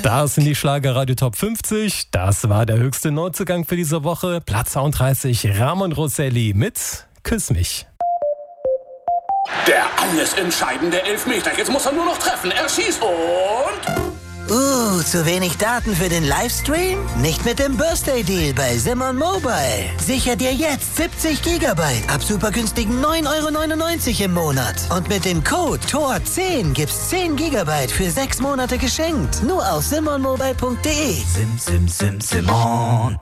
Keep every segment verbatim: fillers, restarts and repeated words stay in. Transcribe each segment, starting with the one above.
Das sind die Schlagerradio Top fünfzig. Das war der höchste Neuzugang für diese Woche. Platz zweiunddreißig, Ramon Rosselli mit Küss mich. Der alles entscheidende Elfmeter. Jetzt muss er nur noch treffen. Er schießt und... Uh, zu wenig Daten für den Livestream? Nicht mit dem Birthday Deal bei Simon Mobile. Sicher dir jetzt siebzig Gigabyte ab super günstigen neun Euro neunundneunzig im Monat. Und mit dem Code T O R zehn gibt's zehn Gigabyte für sechs Monate geschenkt. Nur auf simon mobile punkt de. Sim, sim, sim, Simon.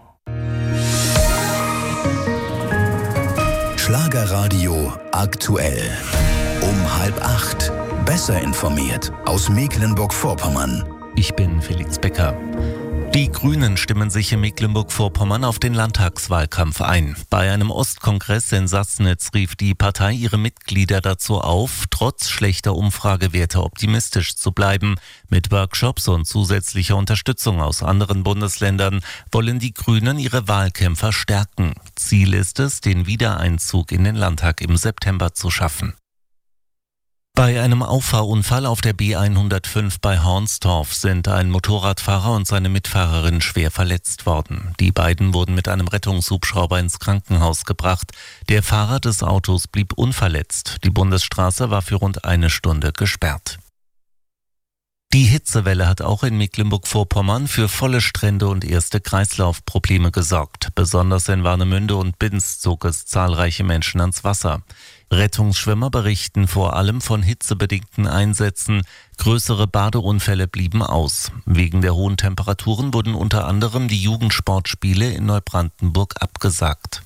Schlagerradio aktuell. Um halb acht. Besser informiert aus Mecklenburg-Vorpommern. Ich bin Felix Becker. Die Grünen stimmen sich in Mecklenburg-Vorpommern auf den Landtagswahlkampf ein. Bei einem Ostkongress in Sassnitz rief die Partei ihre Mitglieder dazu auf, trotz schlechter Umfragewerte optimistisch zu bleiben. Mit Workshops und zusätzlicher Unterstützung aus anderen Bundesländern wollen die Grünen ihre Wahlkämpfer stärken. Ziel ist es, den Wiedereinzug in den Landtag im September zu schaffen. Bei einem Auffahrunfall auf der B hundertfünf bei Hornstorf sind ein Motorradfahrer und seine Mitfahrerin schwer verletzt worden. Die beiden wurden mit einem Rettungshubschrauber ins Krankenhaus gebracht. Der Fahrer des Autos blieb unverletzt. Die Bundesstraße war für rund eine Stunde gesperrt. Die Hitzewelle hat auch in Mecklenburg-Vorpommern für volle Strände und erste Kreislaufprobleme gesorgt. Besonders in Warnemünde und Binz zog es zahlreiche Menschen ans Wasser. Rettungsschwimmer berichten vor allem von hitzebedingten Einsätzen. Größere Badeunfälle blieben aus. Wegen der hohen Temperaturen wurden unter anderem die Jugendsportspiele in Neubrandenburg abgesagt.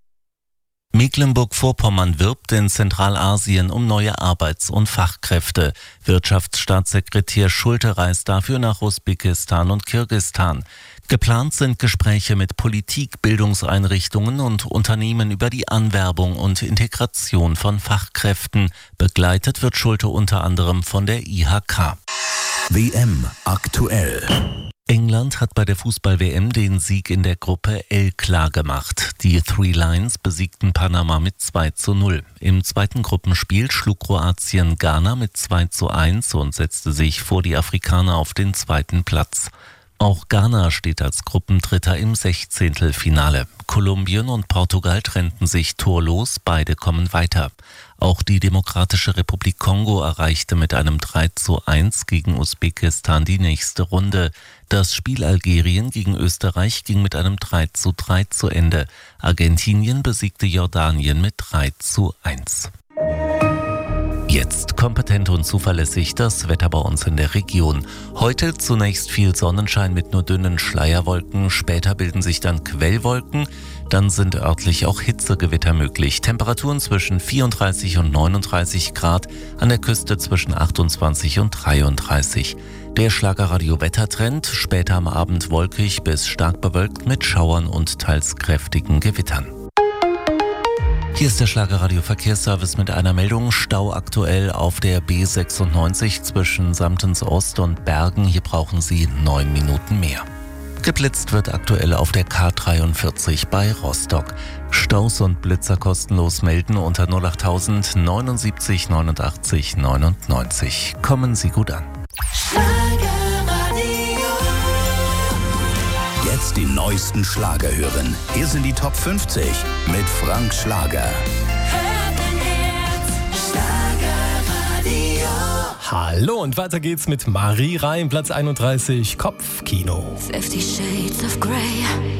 Mecklenburg-Vorpommern wirbt in Zentralasien um neue Arbeits- und Fachkräfte. Wirtschaftsstaatssekretär Schulte reist dafür nach Usbekistan und Kirgisistan. Geplant sind Gespräche mit Politik, Bildungseinrichtungen und Unternehmen über die Anwerbung und Integration von Fachkräften. Begleitet wird Schulte unter anderem von der I H K. W M aktuell. England hat bei der Fußball-W M den Sieg in der Gruppe L klargemacht. Die Three Lions besiegten Panama mit zwei zu null. Im zweiten Gruppenspiel schlug Kroatien Ghana mit zwei zu eins und setzte sich vor die Afrikaner auf den zweiten Platz. Auch Ghana steht als Gruppendritter im Sechzehntelfinale. Kolumbien und Portugal trennten sich torlos, beide kommen weiter. Auch die Demokratische Republik Kongo erreichte mit einem drei zu eins gegen Usbekistan die nächste Runde. Das Spiel Algerien gegen Österreich ging mit einem drei zu drei zu Ende. Argentinien besiegte Jordanien mit drei zu eins. Jetzt kompetent und zuverlässig das Wetter bei uns in der Region. Heute zunächst viel Sonnenschein mit nur dünnen Schleierwolken, später bilden sich dann Quellwolken, dann sind örtlich auch Hitzegewitter möglich. Temperaturen zwischen vierunddreißig und neununddreißig Grad, an der Küste zwischen achtundzwanzig und dreiunddreißig. Der Schlagerradio-Wettertrend, später am Abend wolkig bis stark bewölkt mit Schauern und teils kräftigen Gewittern. Hier ist der Schlagerradio-Verkehrsservice mit einer Meldung. Stau aktuell auf der B sechsundneunzig zwischen Samtens Ost und Bergen. Hier brauchen Sie neun Minuten mehr. Geblitzt wird aktuell auf der K dreiundvierzig bei Rostock. Staus und Blitzer kostenlos melden unter null acht null null neunundsiebzig neunundachtzig neunundneunzig. Kommen Sie gut an. Jetzt die neuesten Schlager hören. Hier sind die Top fünfzig mit Frank Schlager. Hallo und weiter geht's mit Marie Reim, Platz einunddreißig, Kopfkino. Fifty Shades of Grey.